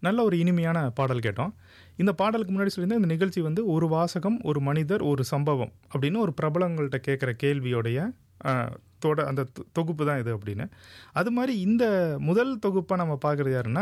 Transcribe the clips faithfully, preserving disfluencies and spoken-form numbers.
நல்ல ஒரு இனிமையான பாடல் கேட்டோம். இந்த பாடலுக்கு முன்னாடி சொல்லியிருந்தேன், இந்த நிகழ்ச்சி வந்து ஒரு வாசகம், ஒரு மனிதர், ஒரு சம்பவம் அப்படின்னு ஒரு பிரபலங்கள்கிட்ட கேட்குற கேள்வியோடைய தொட அந்த தொகுப்பு தான் இது அப்படின்னு. அது மாதிரி இந்த முதல் தொகுப்பாக நம்ம பார்க்குறது யாருன்னா,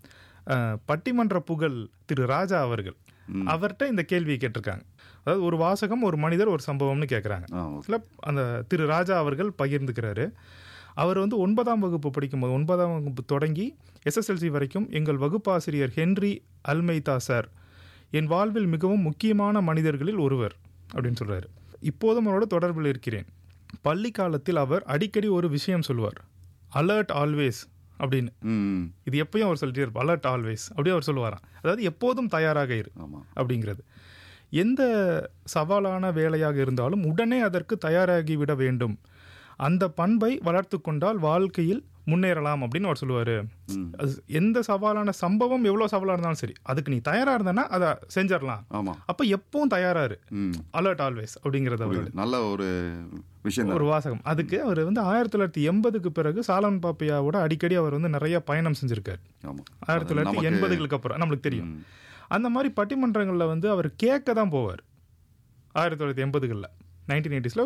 பட்டிமன்ற புகழ் திரு ராஜா அவர்கள். அவர்கிட்ட இந்த கேள்வியை கேட்டிருக்காங்க. அதாவது ஒரு வாசகம், ஒரு மனிதர், ஒரு சம்பவம்னு கேட்குறாங்க. அந்த திரு ராஜா அவர்கள் பகிர்ந்துக்கிறாரு. அவர் வந்து ஒன்பதாம் வகுப்பு படிக்கும்போது, ஒன்பதாம் வகுப்பு தொடங்கி எஸ்எஸ்எல்சி வரைக்கும் எங்கள் வகுப்பாசிரியர் ஹென்றி அல்மெய்தா சார் என் வாழ்வில் மிகவும் முக்கியமான மனிதர்களில் ஒருவர் அப்படின்னு சொல்கிறாரு. இப்போதும் அவரோட தொடர்பில் இருக்கிறேன். பள்ளி காலத்தில் அவர் அடிக்கடி ஒரு விஷயம் சொல்லுவார், அலர்ட் ஆல்வேஸ் அப்படின்னு. இது எப்பயும் அவர் சொல்லிட்டே இருப்பார், அலர்ட் ஆல்வேஸ் அப்படி அவர் சொல்லுவாராம். அதாவது எப்போதும் தயாராக இரு அப்படிங்கிறது. எந்த சவாலான வேலையாக இருந்தாலும் உடனே அதற்கு தயாராகிவிட வேண்டும். அந்த பண்பை வளர்த்து கொண்டால் வாழ்க்கையில் முன்னேறலாம் அப்படின்னு அவர் சொல்லுவார். எந்த சவாலான சம்பவம் எவ்வளோ சவாலாக இருந்தாலும் சரி, அதுக்கு நீ தயாராக இருந்தனா அதை செஞ்சிடலாம். அப்போ எப்பவும் தயாராரு, அலர்ட் ஆல்வேஸ் அப்படிங்கிறது அவர் நல்ல ஒரு விஷயம், ஒரு வாசகம். அதுக்கு அவர் வந்து ஆயிரத்தி தொள்ளாயிரத்தி எண்பதுக்கு பிறகு சாலமன் பாப்பையாவோட அடிக்கடி அவர் வந்து நிறைய பயணம் செஞ்சிருக்காரு. ஆயிரத்தி தொள்ளாயிரத்தி எண்பதுகளுக்கு அப்புறம் நம்மளுக்கு தெரியும். அந்த மாதிரி பட்டிமன்றங்களில் வந்து அவர் கேட்க தான் போவார். ஆயிரத்தி தொள்ளாயிரத்தி எண்பதுகளில் நைன்டீன் எயிட்டிஸ்ல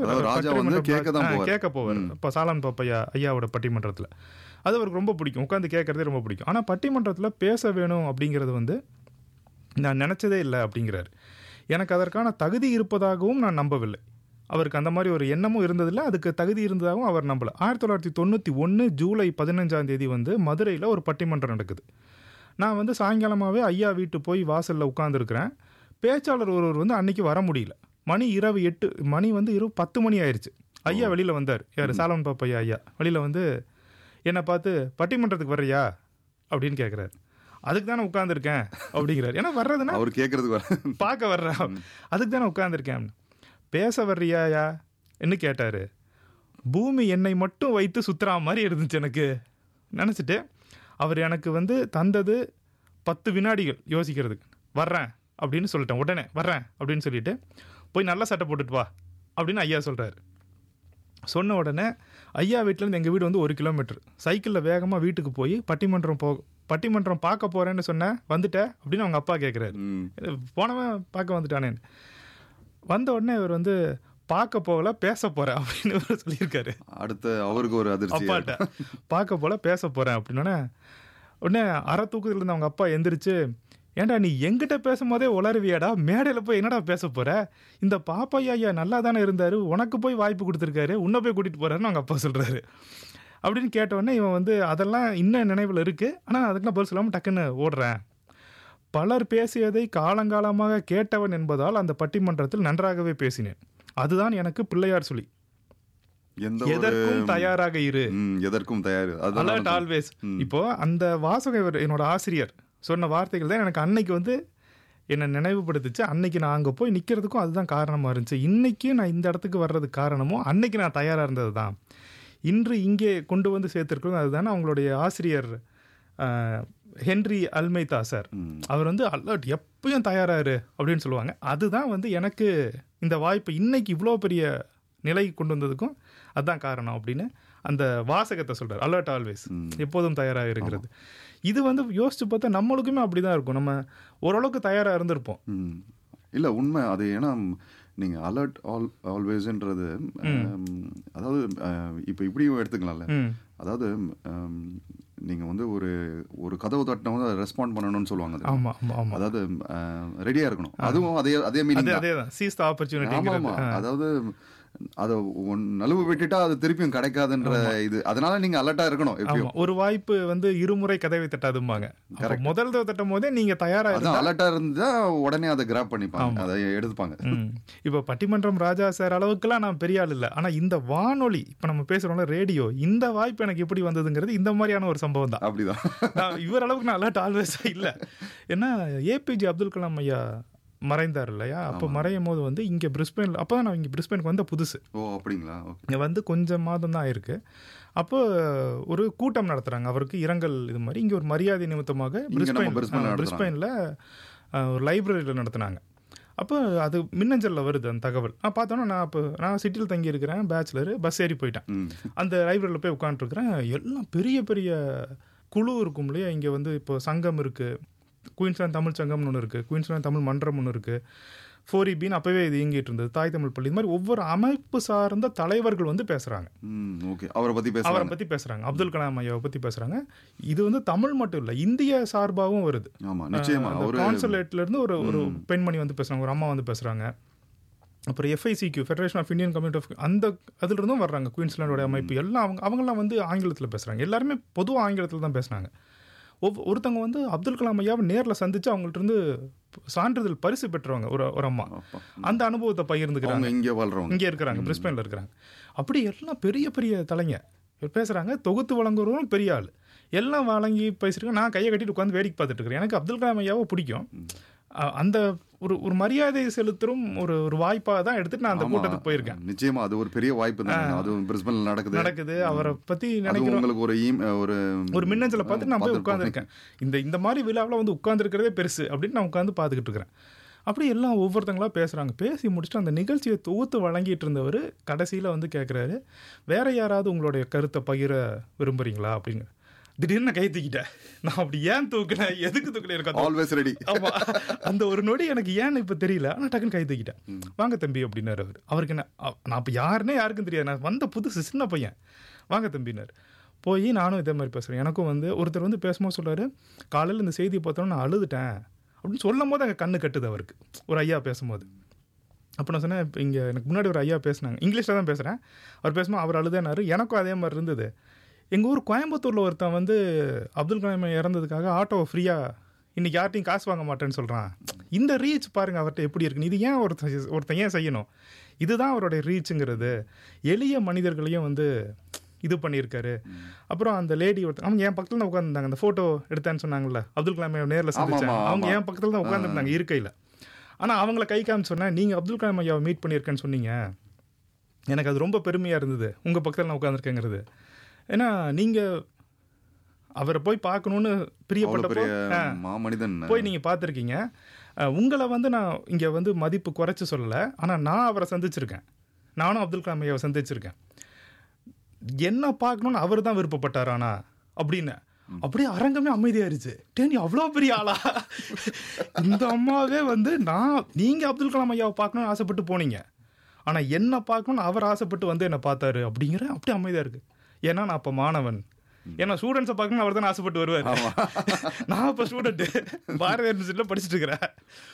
கேட்க போவார். இப்போ சாலமன் பாப்பையா ஐயாவோட பட்டிமன்றத்தில் அது அவருக்கு ரொம்ப பிடிக்கும், உட்காந்து கேட்கறதே ரொம்ப பிடிக்கும். ஆனால் பட்டிமன்றத்தில் பேச வேணும் அப்படிங்கிறது வந்து நான் நினச்சதே இல்லை அப்படிங்கிறார். எனக்கு அதற்கான தகுதி இருப்பதாகவும் நான் நம்பவில்லை. அவருக்கு அந்த மாதிரி ஒரு எண்ணமும் இருந்ததில்லை, அதுக்கு தகுதி இருந்ததாகவும் அவர் நம்பலை. ஆயிரத்தி தொள்ளாயிரத்தி தொண்ணூற்றி ஒன்று ஜூலை பதினஞ்சாம் தேதி வந்து மதுரையில் ஒரு பட்டிமன்றம் நடக்குது. நான் வந்து சாயங்காலமாகவே ஐயா வீட்டு போய் வாசலில் உட்காந்துருக்கிறேன். பேச்சாளர் ஒருவர் வந்து அன்னைக்கு வர முடியல. மணி இரவு எட்டு மணி வந்து இரவு பத்து மணி ஆயிடுச்சு. ஐயா வெளியில் வந்தார். யார்? சாலமன் பாப்பையா ஐயா வெளியில் வந்து என்னை பார்த்து பட்டிமன்றத்துக்கு வர்றியா அப்படின்னு கேட்குறாரு. அதுக்கு தானே உட்காந்துருக்கேன் அப்படிங்கிறார். ஏன்னா வர்றதுன்னா அவர் கேட்கறதுக்கு பார்க்க வர்றா, அதுக்கு தானே உட்காந்துருக்கேன். பேச வர்றியாயா என்ன கேட்டார். பூமி என்னை மட்டும் வைத்து சுற்றுறா மாதிரி இருந்துச்சு எனக்கு. நினச்சிட்டு அவர் எனக்கு வந்து தந்தது பத்து வினாடிகள் யோசிக்கிறதுக்கு. வர்றேன் அப்படின்னு சொல்லிட்டேன். உடனே வர்றேன் அப்படின்னு சொல்லிட்டு போய் நல்லா சட்டை போட்டுட்டு வா அப்படின்னு ஐயா சொல்கிறாரு. சொன்ன உடனே ஐயா வீட்டிலேருந்து எங்கள் வீடு வந்து ஒரு கிலோமீட்டர். சைக்கிளில் வேகமாக வீட்டுக்கு போய் பட்டிமன்றம் போ பட்டிமன்றம் பார்க்க போகிறேன்னு சொன்னேன். வந்துட்டேன் அப்படின்னு அவங்க அப்பா கேட்குறாரு. போனவன் பார்க்க வந்துட்டானேன்னு. வந்த உடனே இவர் வந்து பார்க்க போகல பேச போகிறேன் அப்படின்னு சொல்லியிருக்காரு. அடுத்து அவருக்கு ஒரு அதிர்ச்சி. அப்பாட்ட பார்க்க போகல பேச போகிறேன் அப்படின்னோடனே உடனே அரை தூக்கத்தில் இருந்த அவங்க அப்பா எந்திரிச்சு, ஏன்டா நீ எங்கிட்ட பேசும்போதே உளருவியாடா, மேடையில் போய் என்னடா பேச போகிற, இந்த பாப்பையா ஐயா நல்லா தானே இருந்தார், உனக்கு போய் வாய்ப்பு கொடுத்துருக்காரு, உன்னை போய் கூட்டிகிட்டு போகிறாருன்னு அவங்க அப்பா சொல்கிறாரு. அப்படின்னு கேட்டவுடனே இவன் வந்து அதெல்லாம் இன்னும் நினைவில் இருக்குது, ஆனால் அதுக்கெல்லாம் பதில் சொல்லாமல் டக்குன்னு ஓடுறேன். பலர் பேசியதை காலங்காலமாக கேட்டவன் என்பதால் அந்த பட்டிமன்றத்தில் நன்றாகவே பேசினேன். அதுதான் எனக்கு பிள்ளையார் சொல்லி. எதற்கும் தயாராக இரு, எதற்கும் தயார், அலர்ட் ஆல்வேஸ். இப்போ அந்த வாசகம் என்னோட ஆசிரியர் சொன்ன வார்த்தைகள் தான் எனக்கு அன்னைக்கு வந்து என்னை நினைவுபடுத்துச்சு. அன்னைக்கு நான் அங்கே போய் நிற்கிறதுக்கும் அதுதான் காரணமாக இருந்துச்சு. இன்றைக்கி நான் இந்த இடத்துக்கு வர்றதுக்கு காரணமும் அன்னைக்கு நான் தயாராக இருந்தது தான். இன்று இங்கே கொண்டு வந்து சேர்த்துருக்கோம் அதுதானே அவங்களுடைய ஆசிரியர் ஹென்றி அல்மெய்தா சார். அவர் வந்து அலர்ட் எப்பயும் தயாராரு அப்படின்னு சொல்லுவாங்க. அதுதான் வந்து எனக்கு இந்த வாய்ப்பு இன்னைக்கு இவ்வளோ பெரிய நிலை கொண்டு வந்ததுக்கும் அதுதான் காரணம் அப்படின்னு அந்த வாசகத்தை சொல்கிறார். அலர்ட் ஆல்வேஸ், எப்போதும் தயாராக இருக்கிறது. இது வந்து யோசிச்சு பார்த்தா நம்மளுக்குமே அப்படி தான் இருக்கும். நம்ம ஓரளவுக்கு தயாராக இருந்திருப்போம். இல்லை உண்மை அது. ஏன்னா நீங்கள் அலர்ட் ஆல் ஆல்வேஸ்ன்றது அதாவது இப்போ இப்படியும் எடுத்துக்கலாம்ல. அதாவது நீங்கள் வந்து ஒரு ஒரு கதவு தட்டின வந்து அதை ரெஸ்பாண்ட் பண்ணணும்னு சொல்லுவாங்க. ஆமாம் ஆமாம், அதாவது ரெடியாக இருக்கணும். அதுவும் அதே அதே மீனிங் அதே தான், சீஸ் த ஆப்பர்ச்சுனிட்டி. ஆமாம், அதாவது அதை நழுவு விட்டுட்டா அது திருப்பியும் கிடைக்காதுன்ற இது. அதனால நீங்க அலர்ட்டா இருக்கணும். எப்பயும் ஒரு வாய்ப்பு வந்து இருமுறை கதவை தட்டாதும்பாங்க. முதல் தடவை தட்டும் போதே நீங்க தயாரா இருந்தா அலர்ட்டா இருந்தா உடனே அதை கிராப் பண்ணிப்பாங்க, அதை எடுத்துப்பாங்க. இப்ப பட்டிமன்றம் ராஜா சார் அளவுக்குலாம் நான் பெரிய ஆள் இல்லை, ஆனா இந்த வானொலி இப்ப நம்ம பேசுறோம்ல ரேடியோ, இந்த வாய்ப்பு எனக்கு எப்படி வந்ததுங்கிறது இந்த மாதிரியான ஒரு சம்பவம் தான். அப்படிதான் இவர் அளவுக்கு நான் அலர்ட் ஆல்வேஸ் இல்லை. ஏன்னா ஏபிஜே அப்துல் கலாம் ஐயா மறைந்தார் இல்லையா, அப்போ மறையும் போது வந்து இங்கே பிரிஸ்பெயினில், அப்போ தான் நான் இங்கே பிரிஸ்பெயினுக்கு வந்த புதுசு. ஓ அப்படிங்களா? இங்கே வந்து கொஞ்சம் மாதம் தான் ஆயிருக்கு. அப்போ ஒரு கூட்டம் நடத்துகிறாங்க அவருக்கு இரங்கல் இது மாதிரி. இங்கே ஒரு மரியாதை நிமித்தமாக பிரிஸ்பெயின் பிரிஸ்பெயினில் ஒரு லைப்ரரியில் நடத்துனாங்க. அப்போ அது மின்னஞ்சலில் வருது அந்த தகவல். நான் பார்த்தோன்னா நான் இப்போ நான் சிட்டியில் தங்கியிருக்கிறேன், பேச்சுலர், பஸ் ஏறி போயிட்டேன். அந்த லைப்ரரியில் போய் உட்காந்துருக்குறேன். எல்லாம் பெரிய பெரிய குழு இருக்கும் இல்லையா, இங்கே வந்து இப்போ சங்கம் இருக்குது, குயின்ஸ்லாந்து தமிழ் சங்கம்னு ஒன்று இருக்குது, குயின்ஸ்லாந்து தமிழ் மன்றம் ஒன்று இருக்குது, ஃபோர் இபின்னு அப்போவே இது இயங்கிட்டு இருந்தது, தாய் தமிழ் பள்ளி. இது மாதிரி ஒவ்வொரு அமைப்பு சார்ந்த தலைவர்கள் வந்து பேசுகிறாங்க. ஓகே, அவரை பற்றி பேச அவரை பற்றி பேசுகிறாங்க, அப்துல் கலாம் ஐயாவை பற்றி பேசுகிறாங்க. இது வந்து தமிழ் மட்டும் இல்லை, இந்திய சார்பாகவும் வருது. ஆமாம், நிச்சயமாக. கான்சுலேட்லேருந்து ஒரு ஒரு பெண்மணி வந்து பேசுகிறாங்க, ஒரு அம்மா வந்து பேசுகிறாங்க. அப்புறம் எஃப்ஐசிக்யூ, federation of Indian community of, அந்த அதிலிருந்தும் வர்றாங்க. குயின்ஸ்லாண்டோட அமைப்பு எல்லாம் அவங்க அவங்கெல்லாம் வந்து ஆங்கிலத்தில் பேசுகிறாங்க. எல்லாருமே பொதுவாக ஆங்கிலத்தில் தான் பேசுனாங்க. ஒவ் ஒருத்தவங்க வந்து அப்துல் கலாம் ஐயாவை நேரில் சந்தித்து அவங்கள்ட்ட இருந்து சான்றிதழ் பரிசு பெற்றவங்க ஒரு ஒரு அம்மா. அந்த அனுபவத்தை பகிர்ந்துக்கிறாங்க. இங்கே வாழ்றவங்க, இங்கே இருக்கிறாங்க, பிரிஸ்பேனில் இருக்கிறாங்க. அப்படி எல்லாம் பெரிய பெரிய தலைங்க பேசுகிறாங்க. தொகுத்து வழங்குறவங்களும் பெரிய ஆள் எல்லாம் வழங்கி பேசுகிறாங்க. நான் கையை கட்டிட்டு உட்காந்து வேடிக்கை பார்த்துட்டு இருக்கிறேன். எனக்கு அப்துல் கலாம் ஐயாவை பிடிக்கும். அந்த ஒரு ஒரு மரியாதை செலுத்தும் ஒரு ஒரு வாய்ப்பாக தான் எடுத்துட்டு நான் அந்த கூட்டத்துக்கு போயிருக்கேன். நிச்சயமா அது ஒரு பெரிய வாய்ப்பு தான். அது பிரிஸ்பேன்ல நடக்குது நடக்குது அவரை பற்றி நினைக்கிறேன். உங்களுக்கு ஒரு ஒரு ஒரு மின்னஞ்சலை பார்த்துட்டு நான் போய் உட்காந்துருக்கேன். இந்த இந்த மாதிரி விழாவில் வந்து உட்காந்துருக்கிறதே பெருசு அப்படின்னு நான் உட்காந்து பார்த்துக்கிட்டு இருக்கிறேன். அப்படி எல்லாம் ஒவ்வொருத்தங்களா பேசுகிறாங்க. பேசி முடிச்சுட்டு அந்த நிகழ்ச்சியை தொகுத்து வழங்கிட்டு இருந்தவர் கடைசியில் வந்து கேட்குறாரு, வேற யாராவது உங்களுடைய கருத்தை பகிர விரும்புகிறீங்களா அப்படிங்க. திடீர்னு கை தூக்கிட்டேன். நான் அப்படி ஏன் தூக்கினேன், எதுக்கு தூக்கினேன் எனக்கு ஆல்வேஸ் ரெடி. ஆமாம், அந்த ஒரு நொடி எனக்கு ஏன்னு இப்போ தெரியல. ஆனால் டக்குன்னு கை தூக்கிட்டேன். வாங்க தம்பி அப்படின்னாரு அவர். அவருக்கு என்ன, நான் இப்போ யாருன்னே யாருக்கும் தெரியாது, நான் வந்த புதுசு சின்ன பையன். வாங்க தம்பினார். போய் நானும் இதே மாதிரி பேசுகிறேன். எனக்கும் வந்து ஒருத்தர் வந்து பேசும்போது சொல்கிறாரு, காலையில் இந்த செய்தியை பார்த்தோன்னா நான் அழுதுட்டேன் அப்படின்னு சொல்லும் போது அங்கே கண்ணு கட்டுது அவருக்கு, ஒரு ஐயா பேசும்போது. அப்போ நான் சொன்னேன், இப்போ இங்கே எனக்கு முன்னாடி ஒரு ஐயா பேசினாங்க, இங்கிலீஷில் தான் பேசுகிறேன். அவர் பேசும்போது அவர் அழுதேனாரு. எனக்கும் அதே மாதிரி இருந்தது. எங்கள் ஊர் கோயம்புத்தூரில் ஒருத்தன் வந்து அப்துல் கலாம் இறந்ததுக்காக ஆட்டோவை ஃப்ரீயாக இன்றைக்கி யார்ட்டையும் காசு வாங்க மாட்டேன்னு சொல்கிறான். இந்த ரீச் பாருங்கள் அவர்கிட்ட எப்படி இருக்குன்னு. இது ஏன் ஒருத்தன் ஒருத்தன் ஏன் செய்யணும்? இதுதான் அவருடைய ரீச்சுங்கிறது. எளிய மனிதர்களையும் வந்து இது பண்ணியிருக்காரு. அப்புறம் அந்த லேடி ஒருத்தர், அவங்க என் பக்கத்தில் தான் உட்காந்துருந்தாங்க. அந்த ஃபோட்டோ எடுத்தேன்னு சொன்னாங்கல்ல, அப்துல் கலாம் நேரில் சந்திச்சாங்க. அவங்க என் பக்கத்தில் தான் உட்காந்துருந்தாங்க இருக்கையில். ஆனால் அவங்கள கை காமிச்சு சொன்னேன், நீங்கள் அப்துல் கலாம் ஐயாவை மீட் பண்ணியிருக்கேன்னு சொன்னீங்க, எனக்கு அது ரொம்ப பெருமையாக இருந்தது உங்கள் பக்கத்தில் நான் உட்காந்துருக்கேங்கிறது. ஏன்னா நீங்கள் அவரை போய் பார்க்கணுன்னு பிரியப்பட்டப்போ மனிதன் போய் நீங்கள் பார்த்துருக்கீங்க. உங்களை வந்து நான் இங்கே வந்து மதிப்பு குறைச்சி சொல்லலை, ஆனால் நான் அவரை சந்திச்சிருக்கேன். நானும் அப்துல் கலாம் ஐயாவை சந்திச்சிருக்கேன். என்ன பார்க்கணுன்னு அவர் தான் விருப்பப்பட்டாரானா அப்படின்னு அப்படியே அரங்கமே அமைதியாயிருச்சு. டேனி அவ்வளோ பெரிய ஆளா? இந்த அம்மாவே வந்து நான் நீங்கள் அப்துல் கலாம் ஐயாவை பார்க்கணுன்னு ஆசைப்பட்டு போனீங்க, ஆனால் என்ன பார்க்கணுன்னு அவர் ஆசைப்பட்டு வந்து என்னை பார்த்தாரு அப்படிங்கிற அப்படியே அமைதியாக இருக்குது. ஏன்னா நான் அப்போ மாணவன். ஏன்னா ஸ்டூடெண்ட்ஸை பார்க்கணும் அவர் தான் ஆசைப்பட்டு வருவார். நான் இப்போ ஸ்டூடெண்ட்டு பாரதியார் யூனிவர்சிட்டியில் படிச்சுட்டு இருக்கிறேன்.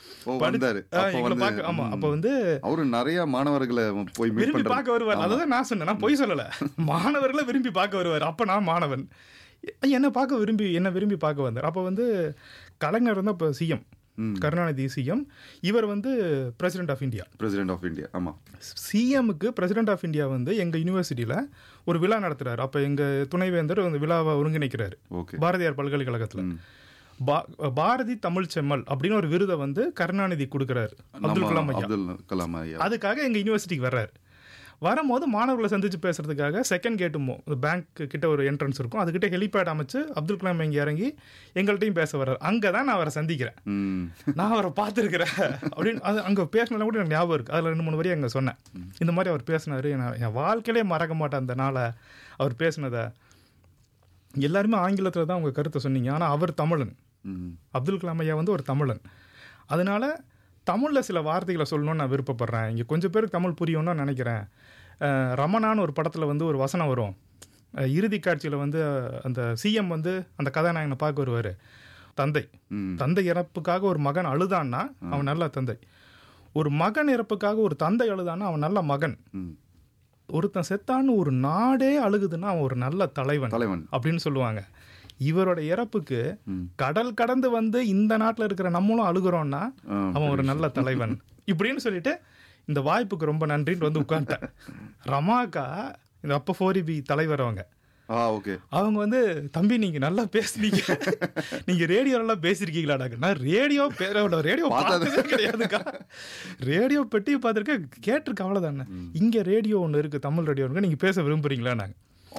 ஆமா, அப்ப வந்து அவரு நிறைய மாணவர்களை போய் விரும்பி பார்க்க வருவார். அதான் நான் சொன்னேன், நான் பொய் சொல்லல, மாணவர்களை விரும்பி பார்க்க வருவார். அப்ப நான் மாணவன், என்ன பார்க்க விரும்பி என்ன விரும்பி பார்க்க வந்தார். அப்ப வந்து கலைஞர் வந்து அப்ப சிஎம், கருணாநிதி சிஎம், இவர் வந்து president of India. President of India. ஆமா, சிஎம்க்கு பிரசிடென்ட் ஆஃப் இந்தியா வந்து எங்க யூனிவர்சிட்டியில ஒரு விழா நடத்துறாரு. அப்ப எங்க துணைவேந்தர் அந்த விழாவை ஒருங்கிணைக்கிறாரு பாரதியார் பல்கலைக்கழகத்துல. பாரதி தமிழ் செம்மல் அப்படின்னு ஒரு விருதை வந்து கருணாநிதி கொடுக்கிறாரு அப்துல் கலாம் ஐயா. அதுக்காக எங்க யூனிவர்சிட்டிக்கு வர்றாரு. வரும்போது மாணவர்களை சந்திச்சு பேசுறதுக்காக செகண்ட் கேட்டுமோ பேங்க் கிட்ட ஒரு என்ட்ரன்ஸ் இருக்கும், அதுக்கிட்ட ஹெலிபேட் அமைச்சு அப்துல் கலாம் இங்கே இறங்கி எங்கள்கிட்டையும் பேச வர்றாரு. அங்கே தான் நான் அவரை சந்திக்கிறேன். நான் அவரை பார்த்துருக்கிறேன் அப்படின்னு அது அங்கே பேசினதெல்லாம் கூட எனக்கு ஞாபகம் இருக்குது. அதில் ரெண்டு மூணு வரையும் அங்கே சொன்னேன், இந்த மாதிரி அவர் பேசினார், என் வாழ்க்கையிலே மறக்க மாட்டேன் அந்த நாளை அவர் பேசினதை. எல்லாருமே ஆங்கிலத்தில் தான் உங்கள் கருத்தை சொன்னீங்க, ஆனால் அவர் தமிழன். அப்துல் கலாம் ஐயா வந்து ஒரு தமிழன். அதனால தமிழில் சில வார்த்தைகளை சொல்லணும்னு நான் விருப்பப்படுறேன். இங்கே கொஞ்சம் பேருக்கு தமிழ் புரியும்னு நினைக்கிறேன். ரமணான்னு ஒரு படத்தில் வந்து ஒரு வசனம் வரும், இறுதி காட்சியில் வந்து அந்த சிஎம் வந்து அந்த கதாநாயகனை பார்க்க வருவார். தந்தை தந்தை இறப்புக்காக ஒரு மகன் அழுதான்னா அவன் நல்ல தந்தை, ஒரு மகன் இறப்புக்காக ஒரு தந்தை அழுதான்னா அவன் நல்ல மகன், ஒருத்தன் செத்தான்னு ஒரு நாடே அழுகுதுன்னா அவன் ஒரு நல்ல தலைவன் தலைவன் அப்படின்னு சொல்லுவாங்க. இவரோட இறப்புக்கு கடல் கடந்து வந்து இந்த நாட்டில் இருக்கிற நம்மளும் அழுகிறோம்னா அவன் ஒரு நல்ல தலைவன் இப்படின்னு சொல்லிட்டு இந்த வாய்ப்புக்கு ரொம்ப நன்றின்னு வந்து உட்காந்துட்டேன். ரமாக்கா இந்த அப்போ ஃபோரிபி தலைவர் அவங்க அவங்க வந்து, தம்பி நீங்க நல்லா பேசுனீங்க, நீங்க ரேடியோலாம் பேசிருக்கீங்களாடா? நான் ரேடியோ ரேடியோ பார்த்ததே கிடையாதுக்கா, ரேடியோ பெட்டி பார்த்துருக்கேன், கேட்டிருக்க, அவ்வளோதானே. இங்க ரேடியோ ஒன்று இருக்கு, தமிழ் ரேடியோ இருக்கு, நீங்க பேச விரும்புறீங்களா? நாங்க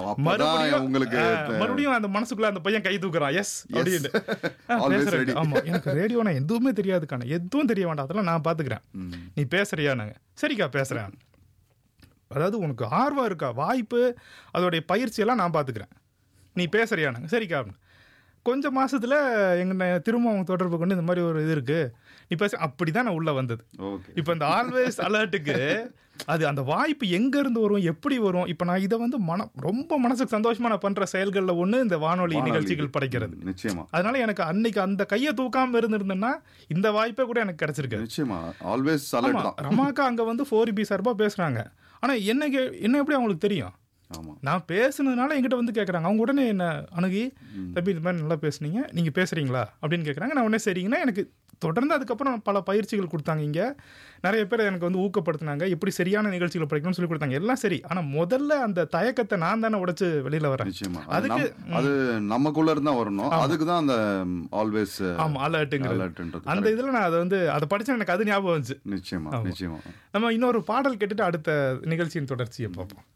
மறுபடியும் அந்த மனசுக்குள்ள அந்த பையன் கை தூக்குறான், எஸ் அப்படின்னு. ஆமா, எனக்கு ரேடியோனா எதுவுமே தெரியாதுக்கான, எதுவும் தெரிய வேண்டாம், அதெல்லாம் நான் பாத்துக்கிறேன், நீ பேசுறியா? நாங்க சரிக்கா பேசுறேன். அதாவது உனக்கு ஆர்வம் இருக்கா, வாய்ப்பு, அதோடைய பயிற்சியெல்லாம் நான் பார்த்துக்கிறேன், நீ பேசுறியா? நாங்கள் சரிக்கா. கொஞ்சம் மாசத்துல எங்க திரும்ப அவங்க தொடர்பு கொண்டு இந்த மாதிரி ஒரு இது இருக்கு நீ பேச, அப்படிதான் நான் உள்ள வந்தது. இப்போ இந்த ஆல்வேஸ் அலர்ட்டுக்கு அது அந்த வாய்ப்பு எங்க இருந்து வரும், எப்படி வரும்? இப்போ நான் இதை வந்து மன ரொம்ப மனசுக்கு சந்தோஷமா நான் பண்ற செயல்கள்ல ஒண்ணு இந்த வானொலி நிகழ்ச்சிகள் படைக்கிறது. நிச்சயமா. அதனால எனக்கு அன்னைக்கு அந்த கையை தூக்காம இருந்திருந்தேன்னா இந்த வாய்ப்பே கூட எனக்கு கிடைச்சிருக்கு. நிச்சயமா ஆல்வேஸ் அலர்ட் தான். ரமாக்கா அங்க வந்து ஃபோர் பி சார்பா பேசுறாங்க. ஆனா என்ன என்ன எப்படி அவங்களுக்கு தெரியும்? நான் பேசுனதுனால என்கிட்ட வந்து கேட்குறாங்க. அவங்க உடனே என்ன அணுகி, தம்பி இந்த மாதிரி நல்லா பேசுனீங்க, நீங்கள் பேசுகிறீங்களா அப்படின்னு கேட்குறாங்க. நான் உடனே சரிங்கன்னா எனக்கு தொடர்ந்து அதுக்கப்புறம் பல பயிற்சிகள் கொடுத்தாங்க. இங்கே நிறைய பேர் எனக்கு வந்து ஊக்கப்படுத்தினாங்க, எப்படி சரியான நிகழ்ச்சிகள் படிக்கணும்னு சொல்லி கொடுத்தாங்க. எல்லாம் சரி. ஆனால் முதல்ல அந்த தயக்கத்தை நான் தானே உடைச்சு வெளியில் வரேன். அதுக்கு அது நமக்குள்ள இருந்தா வரணும். அதுக்கு தான் அந்த ஆல்வேஸ் ஆமாம் அலர்ட்டுங்கிறது. அந்த இதில் நான் அதை வந்து அதை படித்தேன், எனக்கு அது ஞாபகம் வந்துச்சு. நிச்சயமா நிச்சயமா. நம்ம இன்னொரு பாடல் கேட்டுட்டு அடுத்த நிகழ்ச்சியின் தொடர்ச்சியை பார்ப்போம்.